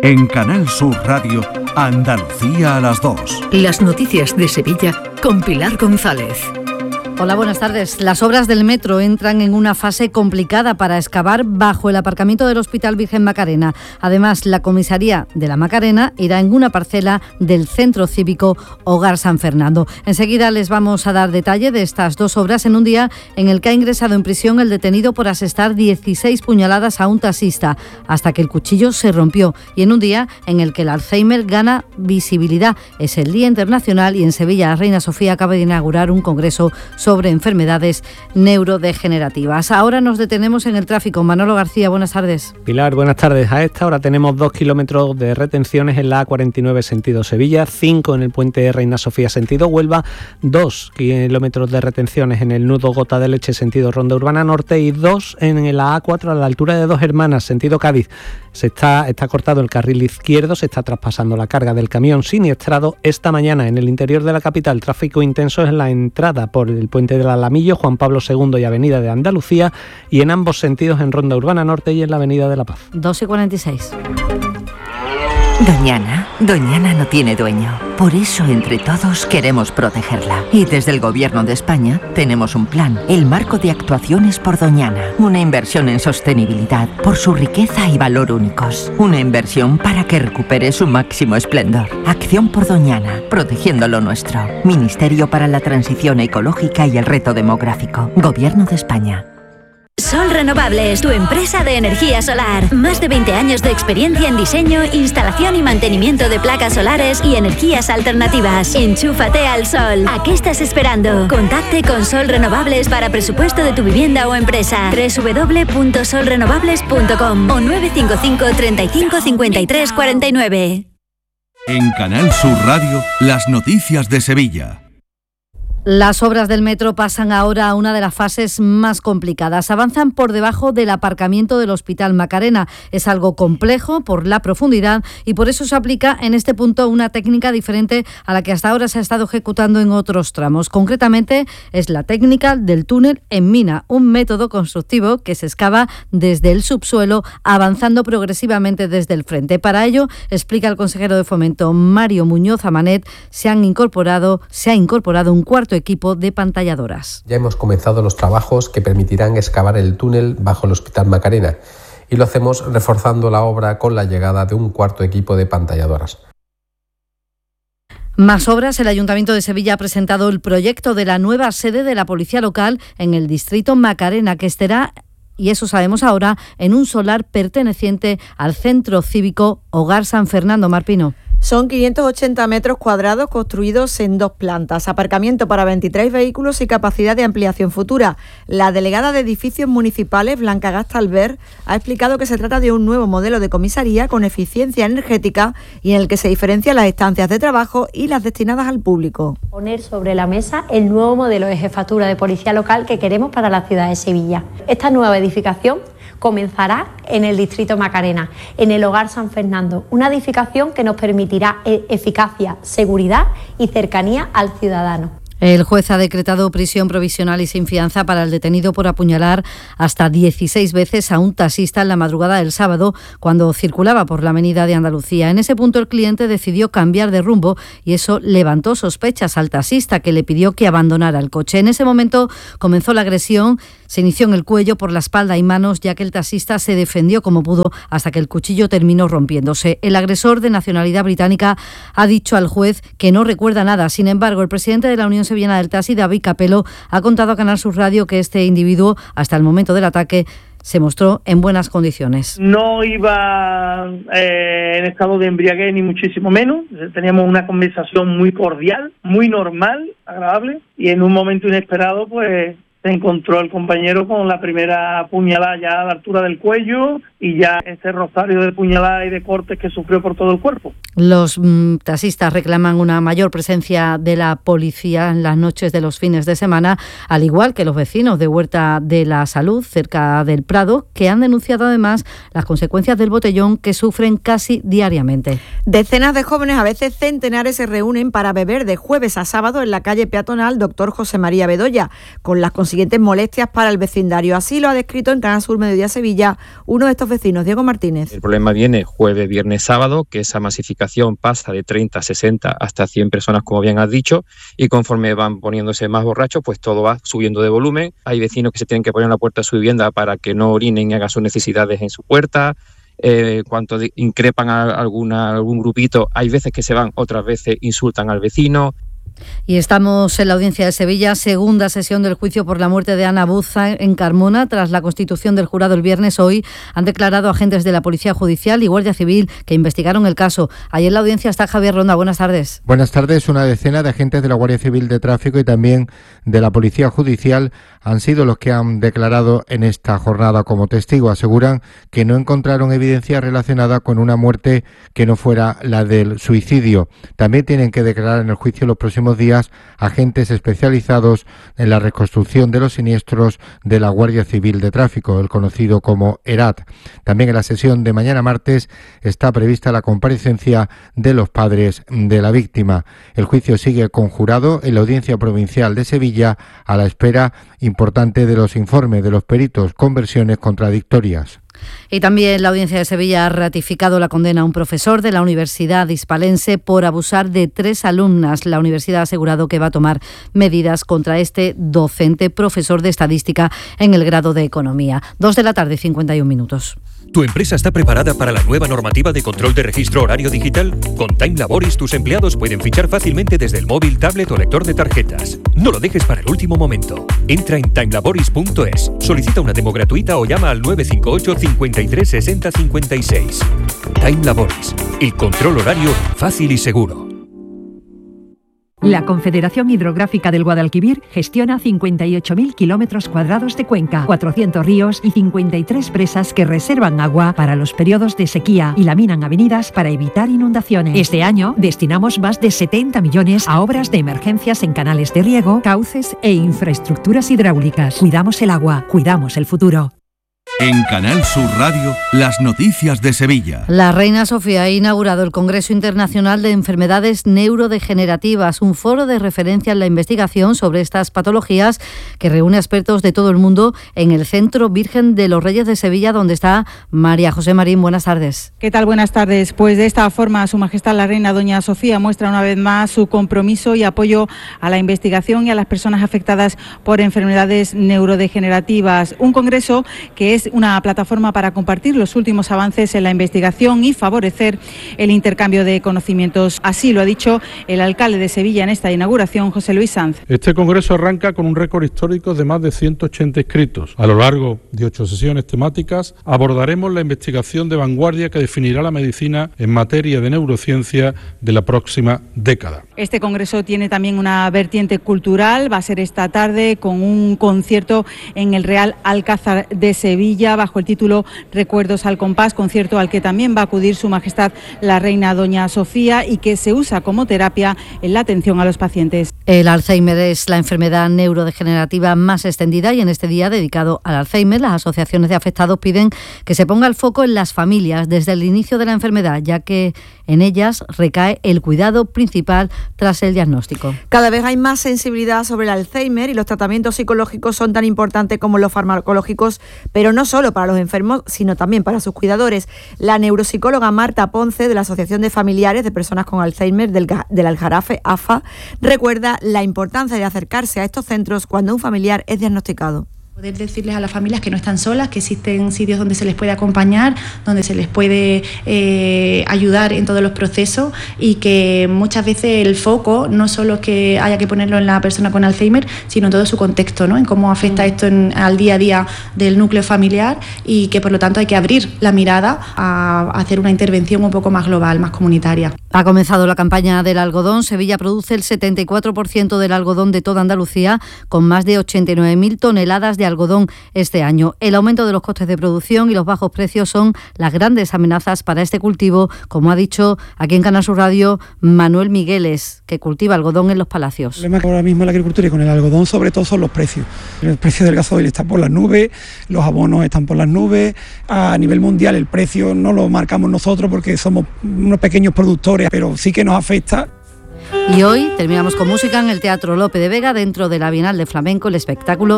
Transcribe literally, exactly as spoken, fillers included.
En Canal Sur Radio, Andalucía a las dos. Las noticias de Sevilla con Pilar González. Hola, buenas tardes. Las obras del metro entran en una fase complicada para excavar bajo el aparcamiento del Hospital Virgen Macarena. Además, la comisaría de la Macarena irá en una parcela del Centro Cívico Hogar San Fernando. Enseguida les vamos a dar detalle de estas dos obras en un día en el que ha ingresado en prisión el detenido por asestar dieciséis puñaladas a un taxista hasta que el cuchillo se rompió, y en un día en el que el Alzheimer gana visibilidad. Es el Día Internacional y en Sevilla la Reina Sofía acaba de inaugurar un congreso sobre enfermedades neurodegenerativas. Ahora nos detenemos en el tráfico. Manolo García, buenas tardes. Pilar, buenas tardes. A esta hora tenemos dos kilómetros de retenciones en la A cuarenta y nueve sentido Sevilla, cinco en el puente Reina Sofía sentido Huelva, dos kilómetros de retenciones en el nudo Gota de Leche sentido Ronda Urbana Norte y dos en la A cuatro a la altura de Dos Hermanas sentido Cádiz. Se está, está cortado el carril izquierdo, se está traspasando la carga del camión siniestrado. Esta mañana en el interior de la capital, tráfico intenso en la entrada por el puente del Alamillo, Juan Pablo segundo y Avenida de Andalucía, y en ambos sentidos en Ronda Urbana Norte y en la Avenida de la Paz. dos y cuarenta y seis. Doñana, Doñana no tiene dueño. Por eso, entre todos, queremos protegerla. Y desde el Gobierno de España tenemos un plan, el Marco de Actuaciones por Doñana. Una inversión en sostenibilidad por su riqueza y valor únicos. Una inversión para que recupere su máximo esplendor. Acción por Doñana, protegiendo lo nuestro. Ministerio para la Transición Ecológica y el Reto Demográfico. Gobierno de España. Sol Renovables, tu empresa de energía solar. Más de veinte años de experiencia en diseño, instalación y mantenimiento de placas solares y energías alternativas. Enchúfate al sol. ¿A qué estás esperando? Contacte con Sol Renovables para presupuesto de tu vivienda o empresa. doble u doble u doble u punto sol renovables punto com o nueve cinco cinco, treinta y cinco, cincuenta y tres, cuarenta y nueve. En Canal Sur Radio, las noticias de Sevilla. Las obras del metro pasan ahora a una de las fases más complicadas. Avanzan por debajo del aparcamiento del Hospital Macarena. Es algo complejo por la profundidad y por eso se aplica en este punto una técnica diferente a la que hasta ahora se ha estado ejecutando en otros tramos. Concretamente es la técnica del túnel en mina, un método constructivo que se excava desde el subsuelo avanzando progresivamente desde el frente. Para ello, explica el consejero de Fomento Mario Muñoz Amanet, se han incorporado, se ha incorporado un cuarto equipo de pantalladoras. Ya hemos comenzado los trabajos que permitirán excavar el túnel bajo el Hospital Macarena y lo hacemos reforzando la obra con la llegada de un cuarto equipo de pantalladoras. Más obras. El Ayuntamiento de Sevilla ha presentado el proyecto de la nueva sede de la Policía Local en el distrito Macarena, que estará, y eso sabemos ahora, en un solar perteneciente al Centro Cívico Hogar San Fernando. Marpino. Son quinientos ochenta metros cuadrados construidos en dos plantas, aparcamiento para veintitrés vehículos y capacidad de ampliación futura. La delegada de Edificios Municipales, Blanca Gastalver, ha explicado que se trata de un nuevo modelo de comisaría con eficiencia energética y en el que se diferencian las estancias de trabajo y las destinadas al público. Poner sobre la mesa el nuevo modelo de jefatura de policía local que queremos para la ciudad de Sevilla. Esta nueva edificación comenzará en el distrito Macarena, en el Hogar San Fernando, una edificación que nos permitirá eficacia, seguridad y cercanía al ciudadano. El juez ha decretado prisión provisional y sin fianza para el detenido por apuñalar hasta dieciséis veces a un taxista en la madrugada del sábado cuando circulaba por la avenida de Andalucía. En ese punto el cliente decidió cambiar de rumbo y eso levantó sospechas al taxista, que le pidió que abandonara el coche. En ese momento comenzó la agresión, se inició en el cuello, por la espalda y manos, ya que el taxista se defendió como pudo hasta que el cuchillo terminó rompiéndose. El agresor, de nacionalidad británica, ha dicho al juez que no recuerda nada. Sin embargo, el presidente de la Unión Sevillana del Taxi, David Capello, ha contado a Canal Sur Radio que este individuo, hasta el momento del ataque, se mostró en buenas condiciones. No iba eh, en estado de embriaguez ni muchísimo menos. Teníamos una conversación muy cordial, muy normal, agradable, y en un momento inesperado pues se encontró el compañero con la primera puñalada ya a la altura del cuello y ya ese rosario de puñaladas y de cortes que sufrió por todo el cuerpo. Los mm, taxistas reclaman una mayor presencia de la policía en las noches de los fines de semana, al igual que los vecinos de Huerta de la Salud, cerca del Prado, que han denunciado además las consecuencias del botellón que sufren casi diariamente. Decenas de jóvenes, a veces centenares, se reúnen para beber de jueves a sábado en la calle peatonal Doctor José María Bedoya, con las consecuencias consiguientes molestias para el vecindario. Así lo ha descrito en Canal Sur Mediodía Sevilla uno de estos vecinos, Diego Martínez. El problema viene jueves, viernes, sábado, que esa masificación pasa de treinta, sesenta hasta cien personas, como bien has dicho, y conforme van poniéndose más borrachos, pues todo va subiendo de volumen. Hay vecinos que se tienen que poner en la puerta de su vivienda para que no orinen y hagan sus necesidades en su puerta. Eh, cuando de, increpan a alguna, algún grupito, hay veces que se van, otras veces insultan al vecino. Y estamos en la audiencia de Sevilla, segunda sesión del juicio por la muerte de Ana Buza en Carmona. Tras la constitución del jurado el viernes, hoy han declarado agentes de la Policía Judicial y Guardia Civil que investigaron el caso. Ayer en la audiencia está Javier Ronda. Buenas tardes. Buenas tardes. Una decena de agentes de la Guardia Civil de Tráfico y también de la Policía Judicial han sido los que han declarado en esta jornada como testigo. Aseguran que no encontraron evidencia relacionada con una muerte que no fuera la del suicidio. También tienen que declarar en el juicio los próximos días agentes especializados en la reconstrucción de los siniestros de la Guardia Civil de Tráfico, el conocido como ERAT. También en la sesión de mañana martes está prevista la comparecencia de los padres de la víctima. El juicio sigue conjurado en la Audiencia Provincial de Sevilla a la espera importante de los informes de los peritos con versiones contradictorias. Y también la Audiencia de Sevilla ha ratificado la condena a un profesor de la Universidad Hispalense por abusar de tres alumnas. La universidad ha asegurado que va a tomar medidas contra este docente profesor de estadística en el grado de Economía. Dos de la tarde, cincuenta y un minutos. ¿Tu empresa está preparada para la nueva normativa de control de registro horario digital? Con Time Laboris tus empleados pueden fichar fácilmente desde el móvil, tablet o lector de tarjetas. No lo dejes para el último momento. Entra en time laboris punto es, solicita una demo gratuita o llama al nueve cinco ocho, cincuenta y tres, sesenta, cincuenta y seis. Time Laboris, el control horario fácil y seguro. La Confederación Hidrográfica del Guadalquivir gestiona cincuenta y ocho mil kilómetros cuadrados de cuenca, cuatrocientos ríos y cincuenta y tres presas que reservan agua para los periodos de sequía y laminan avenidas para evitar inundaciones. Este año destinamos más de setenta millones a obras de emergencias en canales de riego, cauces e infraestructuras hidráulicas. Cuidamos el agua, cuidamos el futuro. En Canal Sur Radio, las noticias de Sevilla. La reina Sofía ha inaugurado el Congreso Internacional de Enfermedades Neurodegenerativas, un foro de referencia en la investigación sobre estas patologías que reúne expertos de todo el mundo en el Centro Virgen de los Reyes de Sevilla, donde está María José Marín. Buenas tardes. ¿Qué tal? Buenas tardes. Pues de esta forma, Su Majestad la Reina Doña Sofía muestra una vez más su compromiso y apoyo a la investigación y a las personas afectadas por enfermedades neurodegenerativas. Un congreso que es una plataforma para compartir los últimos avances en la investigación y favorecer el intercambio de conocimientos. Así lo ha dicho el alcalde de Sevilla en esta inauguración, José Luis Sanz. Este congreso arranca con un récord histórico de más de ciento ochenta inscritos. A lo largo de ocho sesiones temáticas abordaremos la investigación de vanguardia que definirá la medicina en materia de neurociencia de la próxima década. Este congreso tiene también una vertiente cultural. Va a ser esta tarde con un concierto en el Real Alcázar de Sevilla bajo el título Recuerdos al compás, concierto al que también va a acudir Su Majestad la Reina Doña Sofía y que se usa como terapia en la atención a los pacientes. El Alzheimer es la enfermedad neurodegenerativa más extendida y en este día dedicado al Alzheimer, las asociaciones de afectados piden que se ponga el foco en las familias desde el inicio de la enfermedad, ya que en ellas recae el cuidado principal tras el diagnóstico. Cada vez hay más sensibilidad sobre el Alzheimer y los tratamientos psicológicos son tan importantes como los farmacológicos, pero no solo para los enfermos, sino también para sus cuidadores. La neuropsicóloga Marta Ponce, de la Asociación de Familiares de Personas con Alzheimer del, del Aljarafe, A F A, recuerda la importancia de acercarse a estos centros cuando un familiar es diagnosticado. Poder decirles a las familias que no están solas, que existen sitios donde se les puede acompañar, donde se les puede eh, ayudar en todos los procesos y que muchas veces el foco no solo es que haya que ponerlo en la persona con Alzheimer, sino en todo su contexto, ¿no? En cómo afecta esto en, al día a día del núcleo familiar y que por lo tanto hay que abrir la mirada a hacer una intervención un poco más global, más comunitaria. Ha comenzado la campaña del algodón. Sevilla produce el setenta y cuatro por ciento del algodón de toda Andalucía, con más de ochenta y nueve mil toneladas de algodón este año. El aumento de los costes de producción y los bajos precios son las grandes amenazas para este cultivo, como ha dicho aquí en Canal Sur Radio Manuel Migueles, que cultiva algodón en Los Palacios. El problema que ahora mismo en la agricultura y con el algodón sobre todo son los precios. El precio del gasoil está por las nubes, los abonos están por las nubes. A nivel mundial el precio no lo marcamos nosotros porque somos unos pequeños productores, pero sí que nos afecta. Y hoy terminamos con música en el Teatro Lope de Vega, dentro de la Bienal de Flamenco, el espectáculo